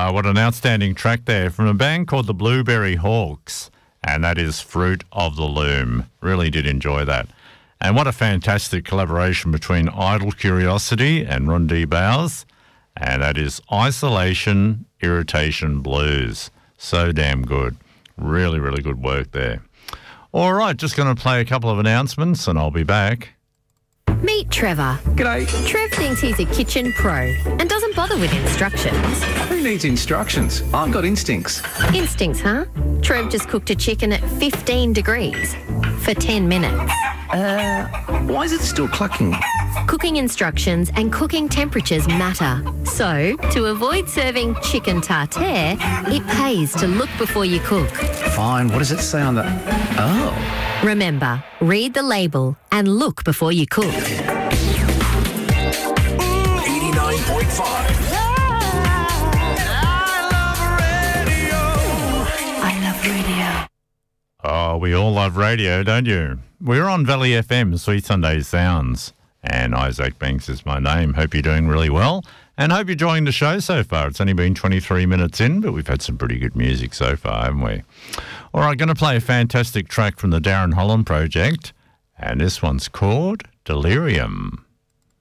What an outstanding track there from a band called the Blueberry Hawks, and that is Fruit of the Loom. Really did enjoy that. And what a fantastic collaboration between Idle Curiosity and Rundi Bowes, and that is Isolation Irritation Blues. So damn good. Really, really good work there. All right, just going to play a couple of announcements and I'll be back. Meet Trevor. G'day. Trev thinks he's a kitchen pro and doesn't bother with instructions. Who needs instructions? I've got instincts. Instincts, huh? Trev just cooked a chicken at 15 degrees for 10 minutes. Why is it still clucking? Cooking instructions and cooking temperatures matter. So, to avoid serving chicken tartare, it pays to look before you cook. Fine, what does it say on the... Oh. Remember, read the label and look before you cook. 89.5. I love radio. Oh, we all love radio, don't you? We're on Valley FM, Sweet Sunday Sounds. And Isaac Banks is my name. Hope you're doing really well and hope you're enjoying the show so far. It's only been 23 minutes in, but we've had some pretty good music so far, haven't we? All right, going to play a fantastic track from the Darren Holland Project, and this one's called Delirium.